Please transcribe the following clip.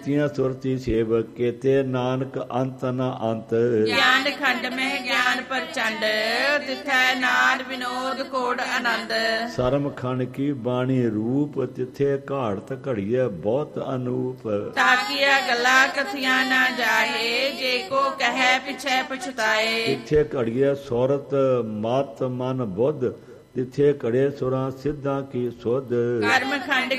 ਤੀਆਂ ਸੁਰਤੀ ਸੇਵਕ ਕੇਤੇ ਨਾਨਕ ਅੰਤ ਨ ਅੰਤ। ਗਿਆਨ ਖੰਡ ਮਹਿ ਗਿਆਨ ਪ੍ਰਚੰਡ ਤਿਥੈ ਨਾਦ ਵਿਨੋਦ ਕੋੜ ਆਨੰਦ। ਸਰਮ ਖੰਡ ਕੀ ਬਾਣੀ ਰੂਪ ਤਿੱਥੇ ਘਾੜਤ ਘੜੀਐ ਬਹੁਤ ਅਨੂਪ। ਤਾਕੀਆ ਗੱਲਾਂ ਕਥੀਆਂ ਨਾ ਜਾਹੇ ਜੇ ਕੋ ਕਹੈ ਪਿਛੈ ਪਛਤਾਏ। ਤਿੱਥੇ ਘੜੀਐ ਸੋਰਤ ਮਤ ਮਨ ਬੁੱਧ ਤਿੱਥੇ ਘੜੇ ਸੁਰਾਂ ਸਿੱਧਾਂ ਕੀ ਸੁਧ। ਕਰਮ ਖੰਡ